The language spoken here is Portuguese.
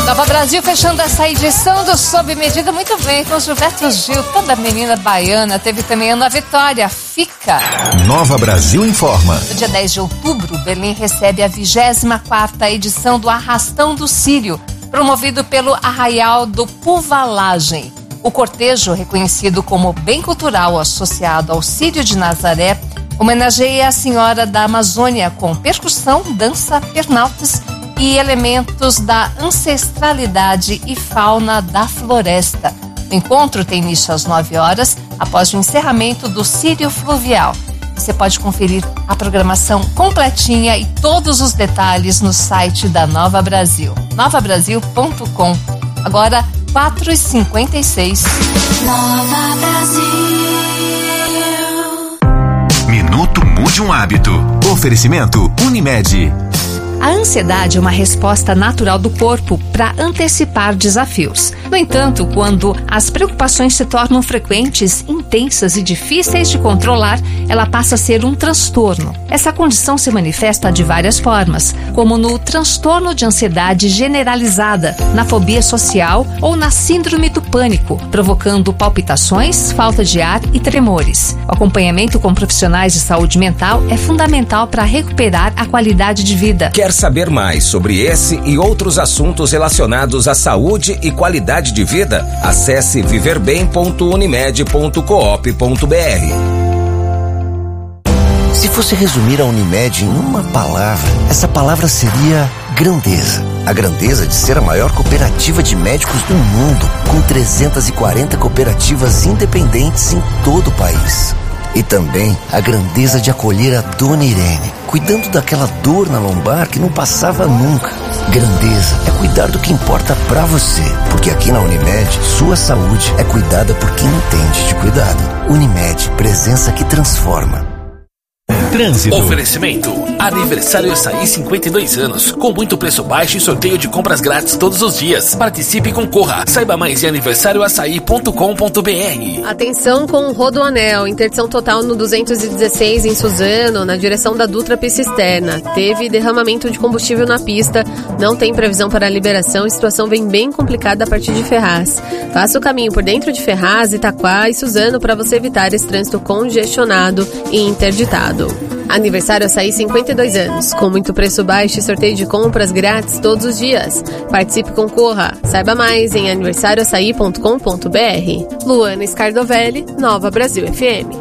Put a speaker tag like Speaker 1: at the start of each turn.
Speaker 1: Nova Brasil fechando essa edição do Sob Medida muito bem com Gilberto Gil, toda menina baiana. Teve também Ana Vitória, Fica.
Speaker 2: Nova Brasil informa.
Speaker 1: No dia 10 de outubro, Belém recebe a 24ª edição do Arrastão do Círio, promovido pelo Arraial do Puvalagem. O cortejo, reconhecido como bem cultural associado ao Círio de Nazaré, homenageia a Senhora da Amazônia com percussão, dança, pernaltas e elementos da ancestralidade e fauna da floresta. O encontro tem início às 9 horas, após o encerramento do Círio Fluvial. Você pode conferir a programação completinha e todos os detalhes no site da Nova Brasil, novabrasil.com. Agora, 4h56.
Speaker 3: Nova Brasil.
Speaker 2: Minuto Mude um Hábito. Oferecimento Unimed.
Speaker 1: A ansiedade é uma resposta natural do corpo para antecipar desafios. No entanto, quando as preocupações se tornam frequentes, intensas e difíceis de controlar, ela passa a ser um transtorno. Essa condição se manifesta de várias formas, como no transtorno de ansiedade generalizada, na fobia social ou na síndrome do pânico, provocando palpitações, falta de ar e tremores. O acompanhamento com profissionais de saúde mental é fundamental para recuperar a qualidade de vida.
Speaker 4: Quer saber mais sobre esse e outros assuntos relacionados à saúde e qualidade de vida? Acesse viverbem.unimed.coop.br.
Speaker 5: Se fosse resumir a Unimed em uma palavra, essa palavra seria grandeza. A grandeza de ser a maior cooperativa de médicos do mundo, com 340 cooperativas independentes em todo o país. E também a grandeza de acolher a Dona Irene, cuidando daquela dor na lombar que não passava nunca. Grandeza é cuidar do que importa pra você, porque aqui na Unimed, sua saúde é cuidada por quem entende de cuidado. Unimed, presença que transforma.
Speaker 6: Trânsito. Oferecimento. Aniversário Açaí 52 anos. Com muito preço baixo e sorteio de compras grátis todos os dias. Participe e concorra. Saiba mais em aniversarioaçaí.com.br.
Speaker 7: Atenção com o Rodoanel. Interdição total no 216 em Suzano, na direção da Dutra Pista Externa. Teve derramamento de combustível na pista. Não tem previsão para liberação e situação vem bem complicada a partir de Ferraz. Faça o caminho por dentro de Ferraz, Itaquá e Suzano para você evitar esse trânsito congestionado e interditado. Aniversário Açaí 52 anos, com muito preço baixo e sorteio de compras grátis todos os dias. Participe e concorra. Saiba mais em aniversarioaçaí.com.br. Luana Scardovelli, Nova Brasil FM.